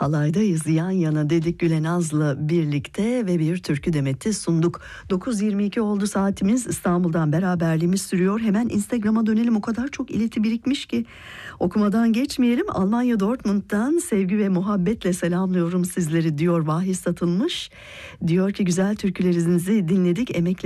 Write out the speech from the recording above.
Halaydayız yan yana dedik Gülenaz'la birlikte ve bir türkü demeti sunduk. 9.22 oldu saatimiz. İstanbul'dan beraberliğimiz sürüyor. Hemen Instagram'a dönelim, o kadar çok ileti birikmiş ki okumadan geçmeyelim. Almanya Dortmund'dan sevgi ve muhabbetle selamlıyorum sizleri diyor Vahiy Satılmış. Diyor ki güzel türkülerinizi dinledik, emekle